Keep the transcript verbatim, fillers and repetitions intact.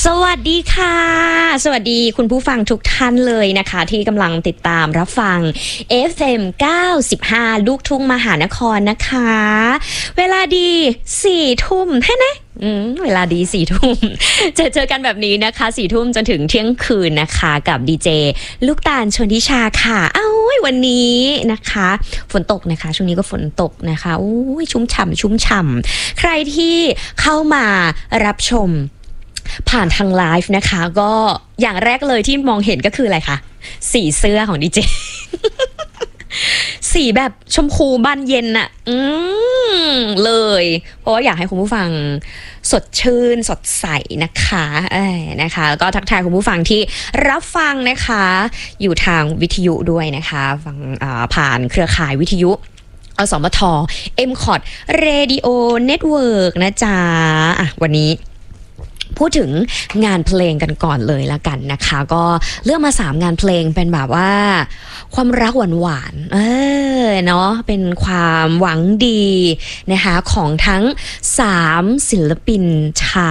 สวัสดีค่ะสวัสดีคุณผู้ฟังทุกท่านเลยนะคะที่กำลังติดตามรับฟัง เอฟ เอ็ม เก้าสิบห้า ลูกทุ่งมหานครนะคะเวลาดีสี่ทุ่มแค่นะอืมเวลาดีสี่ทุ่มเจอเจอกันแบบนี้นะคะสี่ทุ่มจนถึงเที่ยงคืนนะคะกับดีเจลูกตาลชนทิชาค่ะเอ้าวันนี้นะคะฝนตกนะคะช่วงนี้ก็ฝนตกนะคะโอ้ยชุ่มฉ่ำชุ่มฉ่ำใครที่เข้ามารับชมผ่านทางไลฟ์นะคะก็อย่างแรกเลยที่มองเห็นก็คืออะไรคะสีเสื้อของดีเจ สีแบบชมพูบานเย็นอะอืมเลยเพราะว่าอยากให้คุณผู้ฟังสดชื่นสดใสนะคะเอ้ยนะคะแล้วก็ทักทายคุณผู้ฟังที่รับฟังนะคะอยู่ทางวิทยุด้วยนะคะฟังผ่านเครือข่ายวิทยุอสมท เอ็ม คอท Radio Network นะจ๊ะอ่ะวันนี้พูดถึงงานเพลงกันก่อนเลยละกันนะคะก็เลือกมาสามงานเพลงเป็นแบบว่าความรักหวานๆเออเนาะเป็นความหวังดีนะคะของทั้งสามศิลปินชาย